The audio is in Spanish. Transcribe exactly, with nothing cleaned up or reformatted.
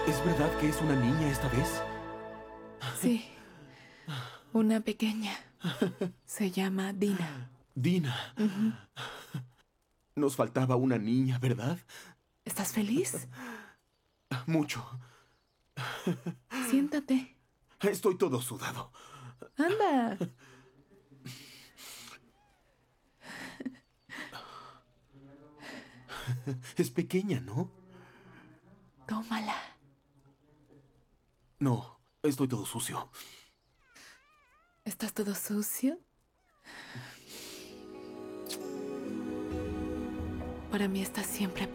¿Es verdad que es una niña esta vez? Sí, una pequeña. Se llama Dina. Dina. Ujú. Nos faltaba una niña, ¿verdad? ¿Estás feliz? Mucho. Siéntate. Estoy todo sudado. Anda. Es pequeña, ¿no? Tómala. No, estoy todo sucio. ¿Estás todo sucio? Para mí estás siempre